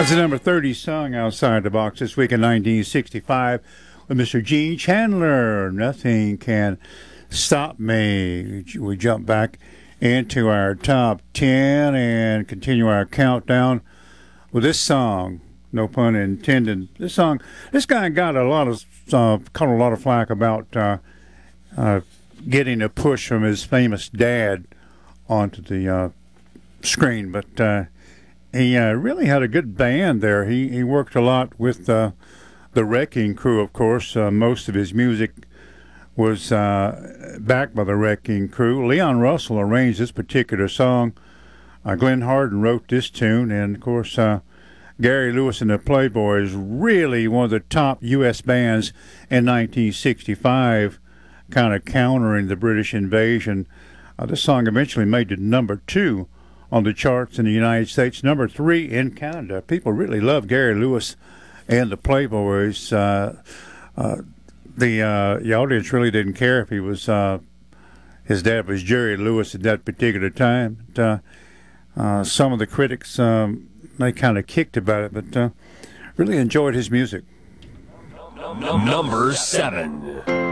That's the number 30 song outside the box this week in 1965 with Mr. Gene Chandler. Nothing can stop me. We jump back into our top 10 and continue our countdown with this song. No pun intended. This guy got caught a lot of flack about getting a push from his famous dad onto the screen, but he really had a good band there. He worked a lot with the Wrecking Crew, of course. Most of his music was backed by the Wrecking Crew. Leon Russell arranged this particular song. Glenn Hardin wrote this tune, and of course Gary Lewis and the Playboys, really one of the top U.S. bands in 1965, kind of countering the British invasion. This song eventually made it number 2 on the charts in the United States, number 3 in Canada. People really love Gary Lewis and the Playboys. The audience really didn't care if he was his dad was Jerry Lewis at that particular time. Some of the critics they kind of kicked about it, but really enjoyed his music. Number 7.